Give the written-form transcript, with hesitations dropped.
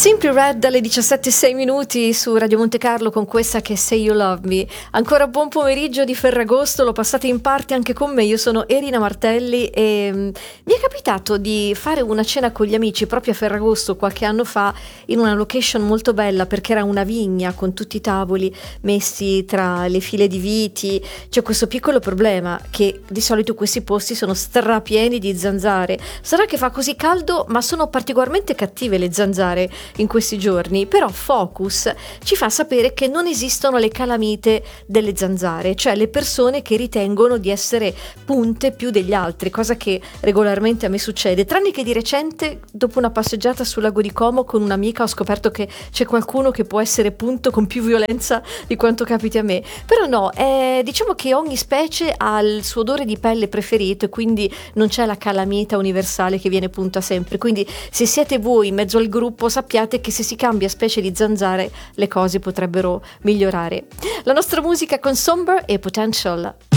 Simply Red dalle 17:06 minuti su Radio Monte Carlo con questa che è Say You Love Me. Ancora buon pomeriggio di Ferragosto, lo passate in parte anche con me, io sono Erina Martelli e mi è capitato di fare una cena con gli amici proprio a Ferragosto qualche anno fa in una location molto bella perché era una vigna con tutti i tavoli messi tra le file di viti. C'è questo piccolo problema che di solito questi posti sono strapieni di zanzare. Sarà che fa così caldo, ma sono particolarmente cattive le zanzare in questi giorni, però Focus ci fa sapere che non esistono le calamite delle zanzare, cioè le persone che ritengono di essere punte più degli altri, cosa che regolarmente a me succede, tranne che di recente dopo una passeggiata sul lago di Como con un'amica ho scoperto che c'è qualcuno che può essere punto con più violenza di quanto capiti a me, però no, diciamo che ogni specie ha il suo odore di pelle preferito e quindi non c'è la calamita universale che viene punta sempre, quindi se siete voi in mezzo al gruppo sappiate che se si cambia specie di zanzare le cose potrebbero migliorare. La nostra musica con Somber e Potential.